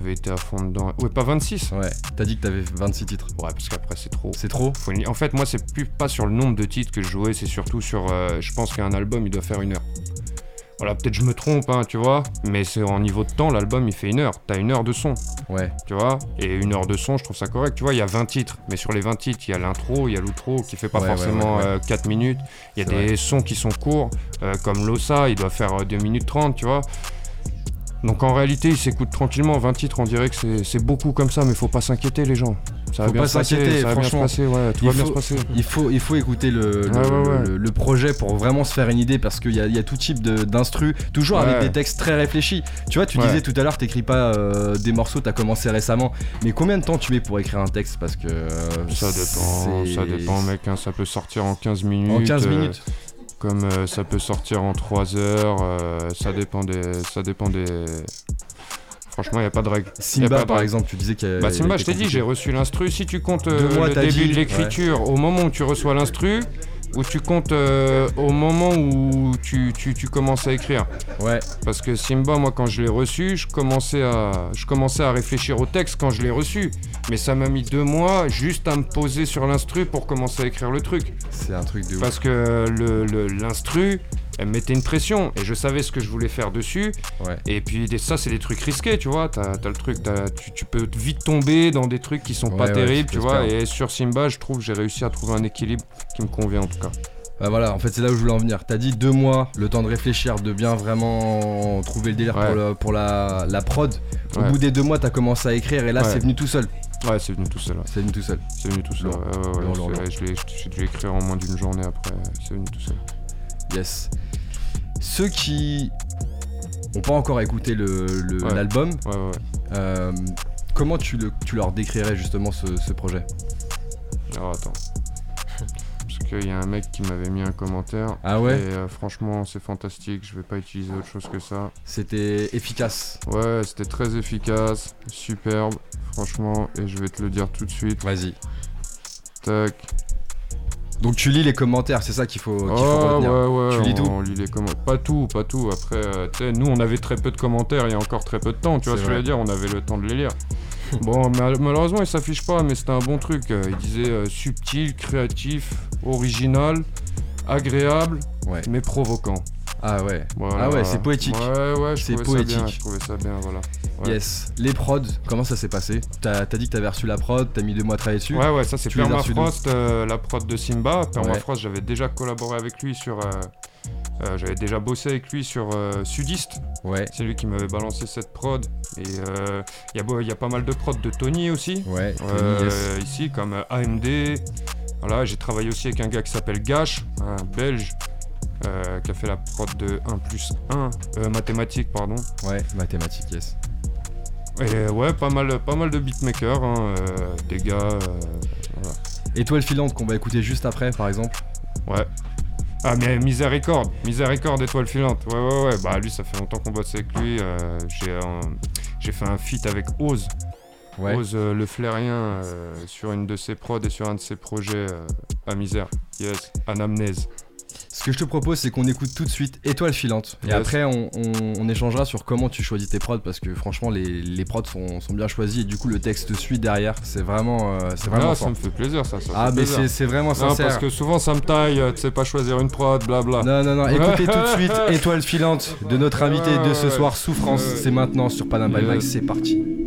j'avais été à fond dedans. Ouais, pas 26. Ouais, t'as dit que t'avais 26 titres. Ouais, parce qu'après c'est trop. C'est trop. En fait, moi c'est plus pas sur le nombre de titres que je jouais, c'est surtout sur. Je pense qu'un album il doit faire 1 heure. Voilà, peut-être je me trompe, hein, tu vois, mais c'est en niveau de temps, l'album il fait 1 heure. T'as 1 heure de son. Ouais. Tu vois, et 1 heure de son, je trouve ça correct. Tu vois, il y a 20 titres, mais sur les 20 titres, il y a l'intro, il y a l'outro qui fait pas forcément 4 minutes. Il y a des sons qui sont courts, comme Losa, il doit faire 2 minutes 30, tu vois. Donc en réalité, il s'écoute tranquillement. 20 titres, on dirait que c'est beaucoup comme ça, mais faut pas s'inquiéter, les gens. Ça va bien se passer, ça va bien se passer, ouais, tout va bien se passer. Il faut écouter le projet pour vraiment se faire une idée, parce qu'il y a tout type d'instru, toujours avec des textes très réfléchis. Tu vois, tu disais tout à l'heure, t'écris pas des morceaux, t'as commencé récemment, mais combien de temps tu mets pour écrire un texte? Parce que ça dépend, mec, hein, ça peut sortir en 15 minutes. En 15 minutes comme ça peut sortir en 3 heures, ça dépend des... Franchement, il n'y a pas de règle. Simba, par exemple, tu disais qu'il y a... Simba, je t'ai dit, j'ai reçu l'instru. Si tu comptes le début de l'écriture au moment où tu reçois l'instru, ou tu comptes au moment où tu commences à écrire. Ouais. Parce que Simba, moi, quand je l'ai reçu, je commençais à réfléchir au texte quand je l'ai reçu. Mais ça m'a mis 2 mois juste à me poser sur l'instru pour commencer à écrire le truc. C'est un truc de ouf. Parce que l'instru, elle me mettait une pression et je savais ce que je voulais faire dessus. Ouais. Et puis ça, c'est des trucs risqués, tu vois. T'as le truc, tu peux vite tomber dans des trucs qui sont pas terribles, tu vois. Et sur Simba, je trouve que j'ai réussi à trouver un équilibre qui me convient en tout cas. Bah voilà, en fait c'est là où je voulais en venir. T'as dit 2 mois, le temps de réfléchir, de bien vraiment trouver le délire pour la prod. Au bout des 2 mois, t'as commencé à écrire et là c'est venu tout seul. Ouais, c'est venu tout seul. C'est venu tout seul. C'est venu tout seul. J'ai dû écrire en moins d'une journée après. C'est venu tout seul. Yes. Ceux qui n'ont pas encore écouté l'album, comment tu leur décrirais justement ce projet? Alors attends. Parce qu'il y a un mec qui m'avait mis un commentaire. Ah ouais? Et franchement, c'est fantastique. Je vais pas utiliser autre chose que ça. C'était efficace. Ouais, c'était très efficace, superbe, franchement. Et je vais te le dire tout de suite. Vas-y. Tac. Donc tu lis les commentaires, c'est ça qu'il faut retenir. Ouais, tu lis tout. On lit les commentaires. Pas tout. Après, tu sais, nous on avait très peu de commentaires il y a encore très peu de temps. Tu vois ce que je veux dire? On avait le temps de les lire. Bon, malheureusement il s'affiche pas, mais c'était un bon truc. Il disait subtil, créatif, original, agréable, mais provoquant. Ah ouais. Voilà. Ah ouais, c'est poétique. Ouais, c'est poétique. Je trouvais ça bien, voilà. Ouais. Yes. Les prods, comment ça s'est passé? T'as dit que t'avais reçu la prod, t'as mis 2 mois à travailler dessus. Ouais, ça c'est Permafrost, la prod de Simba. Permafrost, j'avais déjà collaboré avec lui sur... j'avais déjà bossé avec lui sur Sudiste. Ouais. C'est lui qui m'avait balancé cette prod. Et il y a pas mal de prods de Tony aussi. Ouais, Tony, yes. Ici, comme AMD. Voilà, j'ai travaillé aussi avec un gars qui s'appelle Gash, un belge. Qui a fait la prod de 1+1 mathématiques, pardon. Ouais, mathématiques, yes. Et ouais, pas mal de beatmakers, des gars. Voilà. Étoile filante qu'on va écouter juste après, par exemple. Ouais. Ah, mais Miséricorde, Étoile filante. Ouais. Bah lui, ça fait longtemps qu'on bosse avec lui. J'ai fait un feat avec Oz. Ouais. Oz le Flairien sur une de ses prods et sur un de ses projets à Misère. Yes, Anamnèse. Ce que je te propose, c'est qu'on écoute tout de suite Étoile filante. Et après, on échangera sur comment tu choisis tes prods, parce que franchement, les prods sont bien choisis et du coup, le texte suit derrière. C'est vraiment fort. Ça me fait plaisir, ça. C'est vraiment sincère. Parce que souvent, ça me taille, tu sais pas choisir une prod, blabla. Non. Écoutez tout de suite Étoile filante de notre invité de ce soir, Souffrance. C'est maintenant sur Panam by Mike, c'est parti.